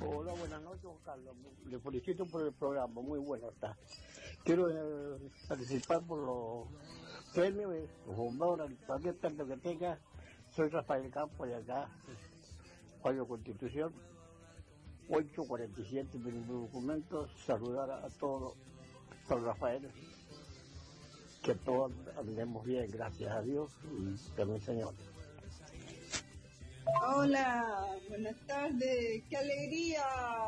Hola, buenas noches, Juan Carlos. Le felicito por el programa, muy bueno está. Quiero participar por los premios, los bombones, cualquier premio que tenga. Soy Rafael Campos de acá, Fallo Constitución, 847 de mis documentos. Saludar a todos, San Rafael, que todos andemos bien, gracias a Dios y también Señor. Hola, buenas tardes, qué alegría.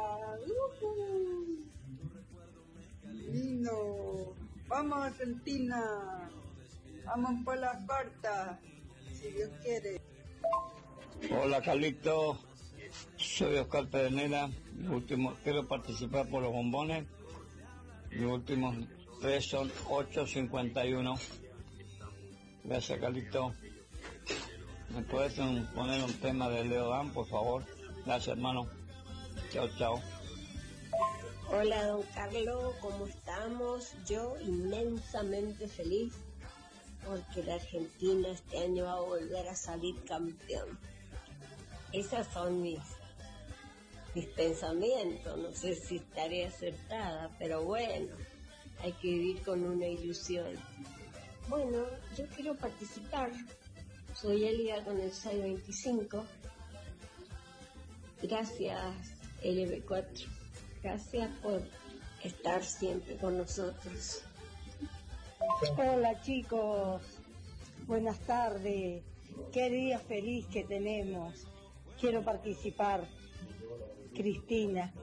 Lindo. Vamos Argentina, vamos por la cuarta, si Dios quiere. Hola Carlito, soy Oscar Pedernera. Quiero participar por los bombones. Mis últimos 3 son 851. Gracias Carlito. ¿Me puedes poner un tema de Leo Dan, por favor? Gracias, hermano. Chao, chao. Hola, don Carlos, ¿cómo estamos? Yo inmensamente feliz porque la Argentina este año va a volver a salir campeón. Esas son mis pensamientos. No sé si estaré acertada, pero bueno, hay que vivir con una ilusión. Bueno, yo quiero participar. Soy Elia con el 625. Gracias, LB4. Gracias por estar siempre con nosotros. Hola chicos, buenas tardes. Qué día feliz que tenemos. Quiero participar. Cristina,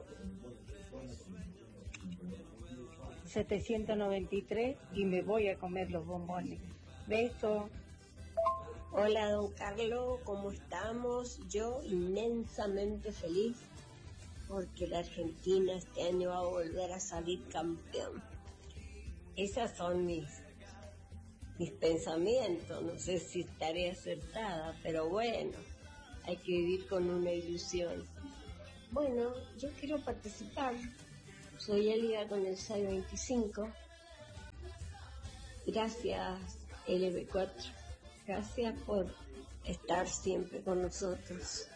793 y me voy a comer los bombones. Besos. Hola, don Carlos, ¿cómo estamos? Yo inmensamente feliz porque la Argentina este año va a volver a salir campeón. Esas son mis pensamientos. No sé si estaré acertada, pero bueno, hay que vivir con una ilusión. Bueno, yo quiero participar. Soy Elia con el 625. Gracias, LB4. Gracias por estar siempre con nosotros.